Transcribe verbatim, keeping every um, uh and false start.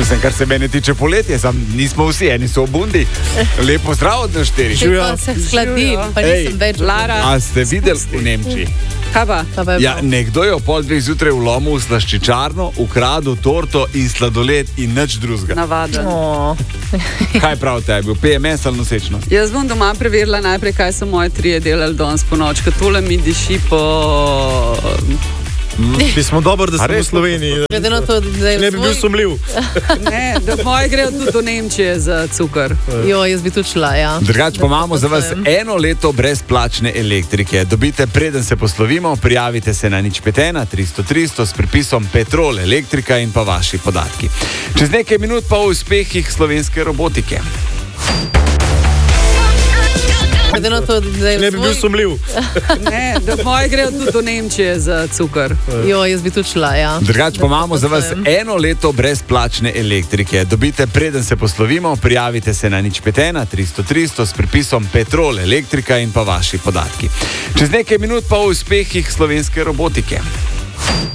Mislim, kar se mene tiče poletje, sam nismo vsi, eni so obundi. Lepo zdrav od nas štiri. Če pa se skladi, pa nisem več. Lara. A ste videli v Nemčiji? Kaj pa? Ja, nekdo je o pol dveh zjutraj vlomil v slaščičarno, ukradel torto in sladoled in nič drugega. Navaden. Oh. Kaj prav te je bil? P M S ali nosečnost? Jaz bom doma preverila najprej, kaj so moji trije delali danes po noč, ker tole mi diši po... Mi smo dobro, da smo v Sloveniji. Glede na to, da je ne bi bil sumljiv. Ne, da moji grejo tudi do Nemčije za cukor. Jo, jaz bi tudi šla, ja. Drugač pa imamo za vas eno leto brezplačne elektrike. Dobite, preden se poslovimo, prijavite se na nič pet ena tristo tristo s pripisom Petrol Elektrika in pa vaši podatki. Čez nekaj minut pa o uspehih slovenske robotike. Glede na to, da je ne bi bil sumljiv. Ne, da moji grejo tudi do Nemčije za cukor. Jo, jaz bi tudi šla, ja. Drugač pa imamo za vas eno leto brezplačne elektrike. Dobite, preden se poslovimo, prijavite se na nič pet ena tristo tristo s pripisom Petrol Elektrika in pa vaši podatki. Čez nekaj minut pa o uspehih slovenske robotike.